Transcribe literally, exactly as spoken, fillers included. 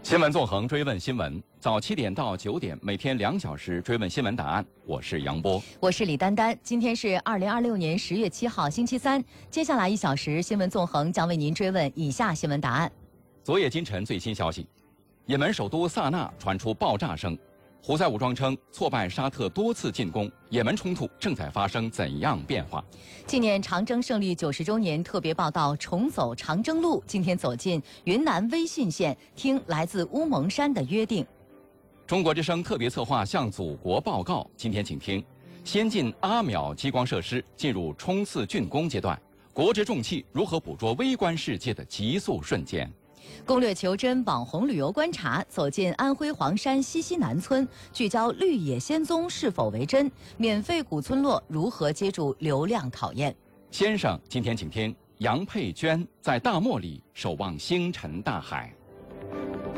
新闻纵横追问新闻，早七点到九点，每天两小时追问新闻答案。我是杨波， 我是李丹丹。今天是二零二六年十月七号，星期三。接下来一小时，新闻纵横将为您追问以下新闻答案。 昨夜今晨最新消息，也门首都萨那传出爆炸声，胡塞武装称挫败沙特多次进攻，也门冲突正在发生怎样变化？ 纪念长征胜利九十周年特别报道《重走长征路》，今天走进云南威信县，听来自乌蒙山的约定。 中国之声特别策划向祖国报告，今天请听：先进阿秒激光设施进入冲刺竣工阶段，国之重器如何捕捉微观世界的急速瞬间？ 攻略求真网红旅游观察，走进安徽黄山西溪南村，聚焦绿野仙踪是否为真，免费古村落如何接住流量考验。 先生，今天请听杨佩娟在大漠里守望星辰大海。